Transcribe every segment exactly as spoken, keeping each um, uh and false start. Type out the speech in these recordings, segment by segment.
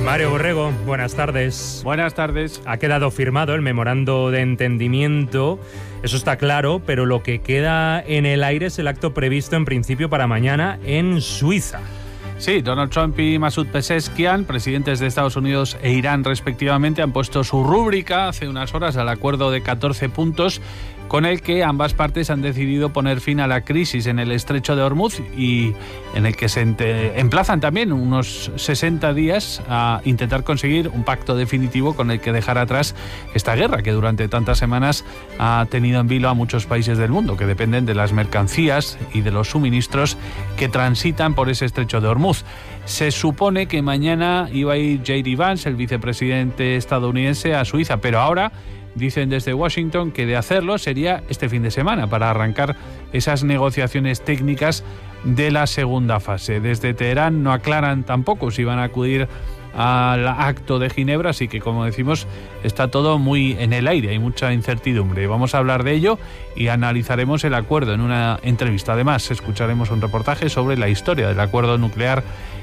Mario Borrego, buenas tardes. Buenas tardes. Ha quedado firmado el memorando de entendimiento, eso está claro, pero lo que queda en el aire es el acto previsto en principio para mañana en Suiza. Sí, Donald Trump y Masoud Pezeshkian, presidentes de Estados Unidos e Irán respectivamente, han puesto su rúbrica hace unas horas al acuerdo de catorce puntos con el que ambas partes han decidido poner fin a la crisis en el estrecho de Hormuz y en el que se emplazan también unos sesenta días a intentar conseguir un pacto definitivo con el que dejar atrás esta guerra que durante tantas semanas ha tenido en vilo a muchos países del mundo que dependen de las mercancías y de los suministros que transitan por ese estrecho de Hormuz. Se supone que mañana iba a ir J D Vance, el vicepresidente estadounidense, a Suiza, pero ahora dicen desde Washington que de hacerlo sería este fin de semana para arrancar esas negociaciones técnicas de la segunda fase. Desde Teherán no aclaran tampoco si van a acudir al acto de Ginebra, así que, como decimos, está todo muy en el aire, hay mucha incertidumbre. Vamos a hablar de ello y analizaremos el acuerdo en una entrevista. Además, escucharemos un reportaje sobre la historia del acuerdo nuclear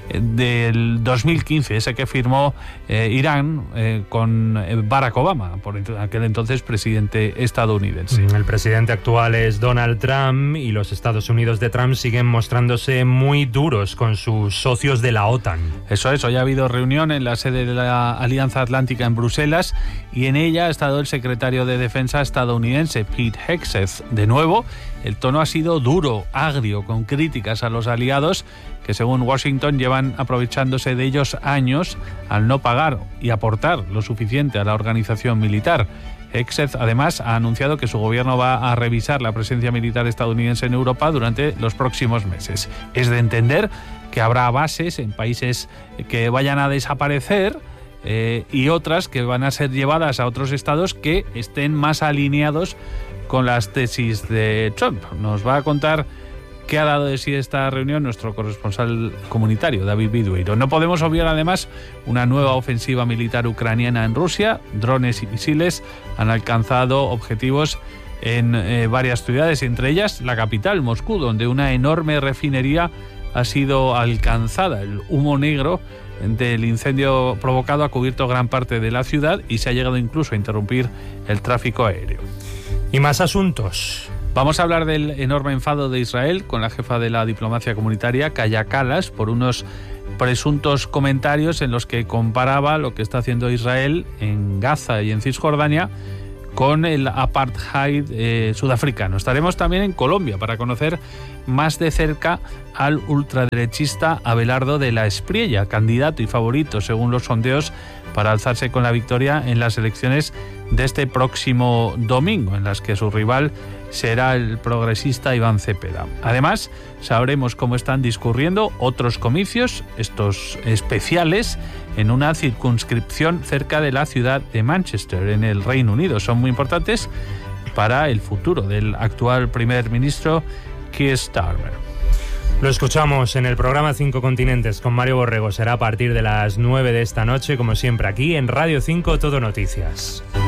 del dos mil quince, ese que firmó eh, Irán eh, con Barack Obama, por aquel entonces presidente estadounidense. El presidente actual es Donald Trump y los Estados Unidos de Trump siguen mostrándose muy duros con sus socios de la OTAN. Eso es, hoy ha habido reunión en la sede de la Alianza Atlántica en Bruselas y en ella ha estado el secretario de Defensa estadounidense, Pete Hegseth. De nuevo, el tono ha sido duro, agrio, con críticas a los aliados que, según Washington, llevan aprovechándose de ellos años al no pagar y aportar lo suficiente a la organización militar. Hegseth, además, ha anunciado que su gobierno va a revisar la presencia militar estadounidense en Europa durante los próximos meses. Es de entender que habrá bases en países que vayan a desaparecer eh, y otras que van a ser llevadas a otros estados que estén más alineados con las tesis de Trump. Nos va a contar qué ha dado de sí esta reunión nuestro corresponsal comunitario, David Bidueiro. No podemos obviar, además, una nueva ofensiva militar ucraniana en Rusia. Drones y misiles han alcanzado objetivos en eh, varias ciudades, entre ellas la capital, Moscú, donde una enorme refinería ha sido alcanzada. El humo negro del incendio provocado ha cubierto gran parte de la ciudad y se ha llegado incluso a interrumpir el tráfico aéreo. Y más asuntos. Vamos a hablar del enorme enfado de Israel con la jefa de la diplomacia comunitaria, Kaja Kallas, por unos presuntos comentarios en los que comparaba lo que está haciendo Israel en Gaza y en Cisjordania con el apartheid eh, sudafricano. Estaremos también en Colombia para conocer más de cerca al ultraderechista Abelardo de la Espriella, candidato y favorito, según los sondeos, para alzarse con la victoria en las elecciones de este próximo domingo, en las que su rival será el progresista Iván Cepeda. Además, sabremos cómo están discurriendo otros comicios, estos especiales, en una circunscripción cerca de la ciudad de Manchester, en el Reino Unido. Son muy importantes para el futuro del actual primer ministro Keir Starmer. Lo escuchamos en el programa Cinco Continentes con Mario Borrego. Será a partir de las nueve de esta noche, como siempre, aquí en Radio cinco Todo Noticias.